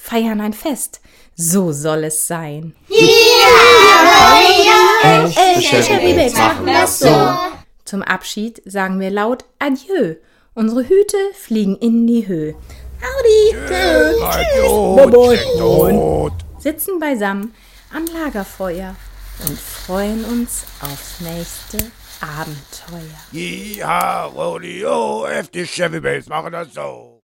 feiern ein Fest. So soll es sein. Echte Chevy-Babes machen das so. Zum Abschied sagen wir laut Adieu. Unsere Hüte fliegen in die Höhe. Audi! Tschüss! Sitzen beisammen am Lagerfeuer und freuen uns aufs nächste Abenteuer. Ja, Rodeo, echte Chevy-Babes machen das so.